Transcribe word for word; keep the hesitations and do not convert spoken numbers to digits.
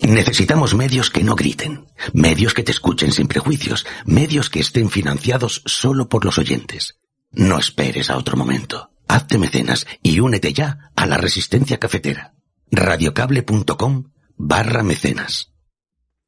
Necesitamos medios que no griten, medios que te escuchen sin prejuicios, medios que estén financiados solo por los oyentes. No esperes a otro momento. Hazte mecenas y únete ya a la Resistencia Cafetera. radiocable punto com barra mecenas.